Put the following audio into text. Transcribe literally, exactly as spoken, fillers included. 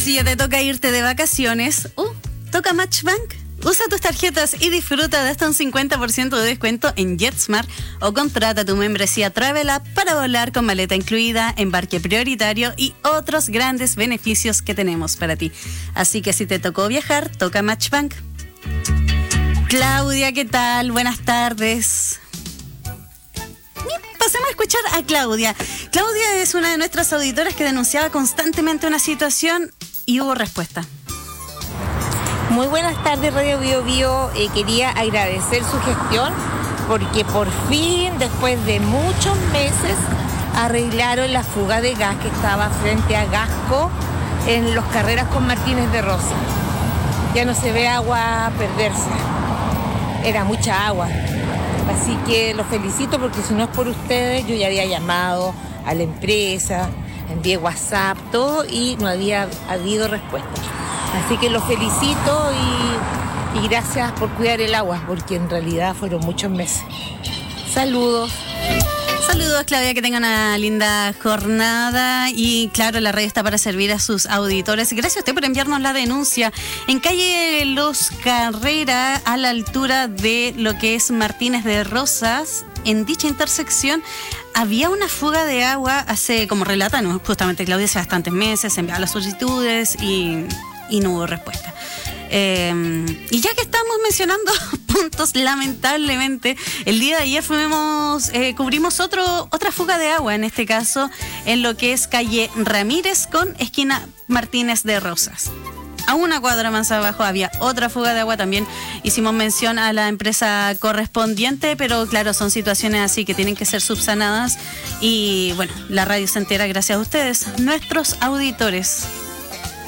si ya te toca irte de vacaciones, uh, toca Matchbank. Usa tus tarjetas y disfruta de hasta un cincuenta por ciento de descuento en JetSmart o contrata tu membresía Travel App para volar con maleta incluida, embarque prioritario y otros grandes beneficios que tenemos para ti. Así que si te tocó viajar, toca Matchbank. Claudia, ¿qué tal? Buenas tardes. Pasemos a escuchar a Claudia. Claudia es una de nuestras auditoras que denunciaba constantemente una situación y hubo respuesta. Muy buenas tardes, Radio Bio Bio. Eh, quería agradecer su gestión porque por fin, después de muchos meses, arreglaron la fuga de gas que estaba frente a Gasco en los Carreras con Martínez de Rosa. Ya no se ve agua perderse. Era mucha agua. Así que los felicito porque si no es por ustedes, yo ya había llamado a la empresa, envié WhatsApp, todo y no había habido respuesta. Así que los felicito y, y gracias por cuidar el agua, porque en realidad fueron muchos meses. Saludos. Saludos, Claudia, que tengan una linda jornada y claro, la radio está para servir a sus auditores. Gracias a usted por enviarnos la denuncia. En calle Los Carrera, a la altura de lo que es Martínez de Rosas, en dicha intersección, había una fuga de agua hace, como relata, ¿no? Justamente Claudia, hace bastantes meses, se enviaba las solicitudes y, y no hubo respuesta. Eh, y ya que estamos mencionando puntos, lamentablemente, el día de ayer fuimos, eh, cubrimos otro, otra fuga de agua, en este caso, en lo que es calle Ramírez con esquina Martínez de Rosas. A una cuadra más abajo había otra fuga de agua, también hicimos mención a la empresa correspondiente, pero claro, son situaciones así que tienen que ser subsanadas y bueno, la radio se entera gracias a ustedes, nuestros auditores.